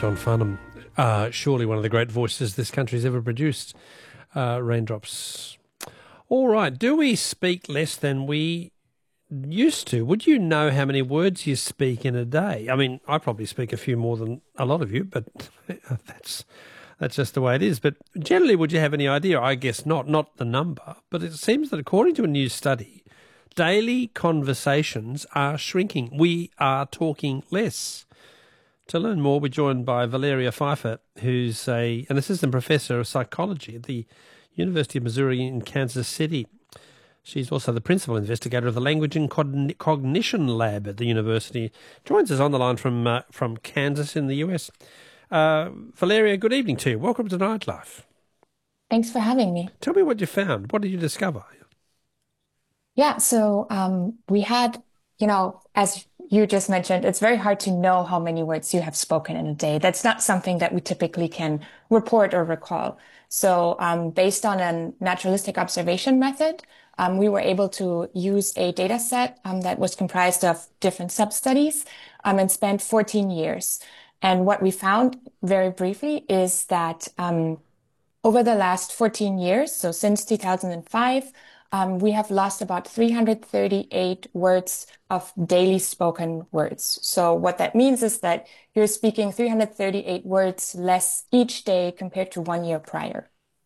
John Farnham, surely one of the great voices this country's ever produced. Raindrops. All right. Do we speak less than we used to? Would you know how many words you speak in a day? I mean, I probably speak a few more than a lot of you, but that's just the way it is. But generally, would you have any idea? I guess not the number. But it seems that according to a new study, daily conversations are shrinking. We are talking less. To learn more, we're joined by Valeria Pfeiffer, who's an assistant professor of psychology at the University of Missouri in Kansas City. She's also the principal investigator of the Language and Cognition Lab at the university. Joins us on the line from Kansas in the US. Valeria, good evening to you. Welcome to Nightlife. Thanks for having me. Tell me what you found. What did you discover? Yeah, so we had, as you just mentioned, it's very hard to know how many words you have spoken in a day. That's not something that we typically can report or recall. So based on a naturalistic observation method, we were able to use a data set that was comprised of different sub-studies and spent 14 years. And what we found very briefly is that over the last 14 years, so since 2005, we have lost about 338 words of daily spoken words. So what that means is that you're speaking 338 words less each day compared to 1 year prior.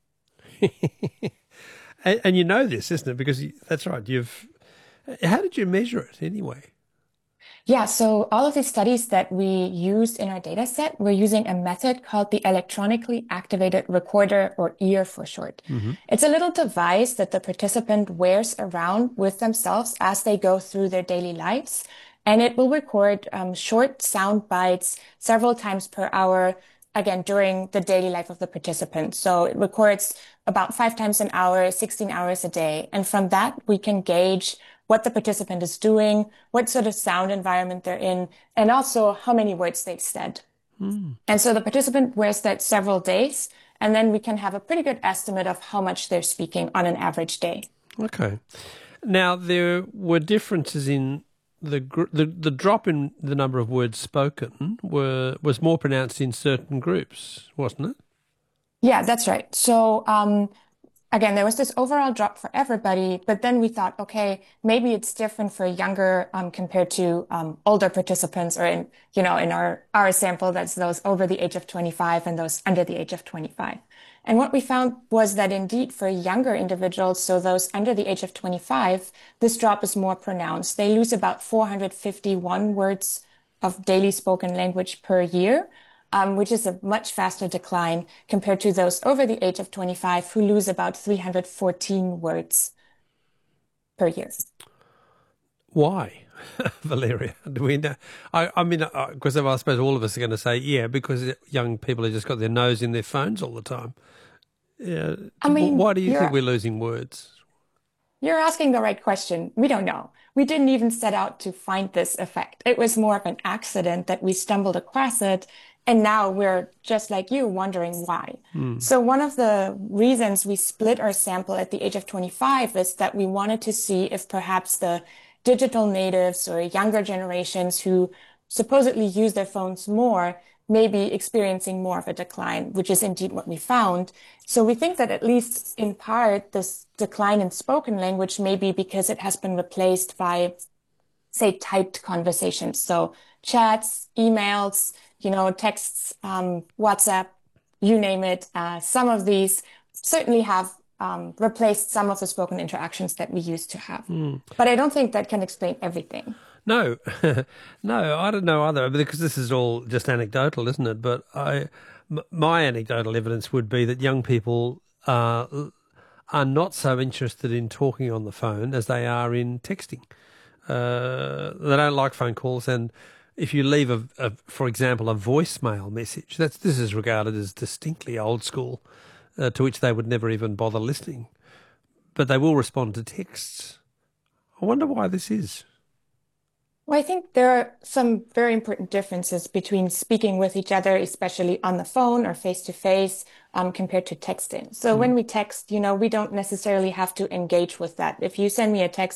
And you know this, isn't it? Because that's right. How did you measure it anyway? Yeah, so all of these studies that we used in our data set, we're using a method called the electronically activated recorder, or EAR for short. Mm-hmm. It's a little device that the participant wears around with themselves as they go through their daily lives. And it will record short sound bites several times per hour, again, during the daily life of the participant. So it records about 5 times an hour, 16 hours a day. And from that, we can gauge what the participant is doing, what sort of sound environment they're in, and also how many words they've said. Mm. And so the participant wears that several days, and then we can have a pretty good estimate of how much they're speaking on an average day. Okay. Now, there were differences in the drop in the number of words spoken was more pronounced in certain groups, wasn't it? Yeah, that's right. So, again, there was this overall drop for everybody, but then we thought, okay, maybe it's different for younger compared to older participants, or in our sample, that's those over the age of 25 and those under the age of 25. And what we found was that indeed for younger individuals, so those under the age of 25, this drop is more pronounced. They lose about 451 words of daily spoken language per year, which is a much faster decline compared to those over the age of 25 who lose about 314 words per year. Why, Valeria? Do we know? I mean, because I suppose all of us are going to say, yeah, because young people have just got their nose in their phones all the time. Yeah. I mean, why do you think we're losing words? You're asking the right question. We don't know. We didn't even set out to find this effect. It was more of an accident that we stumbled across it. And now we're just like you, wondering why. So one of the reasons we split our sample at the age of 25 is that we wanted to see if perhaps the digital natives or younger generations who supposedly use their phones more may be experiencing more of a decline, which is indeed what we found. So we think that at least in part, this decline in spoken language may be because it has been replaced by, say, typed conversations. So chats, emails, texts, WhatsApp, you name it. Some of these certainly have replaced some of the spoken interactions that we used to have. But I don't think that can explain everything. No, no, I don't know either, because this is all just anecdotal, isn't it? But my anecdotal evidence would be that young people are not so interested in talking on the phone as they are in texting. They don't like phone calls, and if you leave for example, a voicemail message, this is regarded as distinctly old school, to which they would never even bother listening. But they will respond to texts. I wonder why this is. Well, I think there are some very important differences between speaking with each other, especially on the phone or face to face, compared to texting. So when we text, we don't necessarily have to engage with that. If you send me a text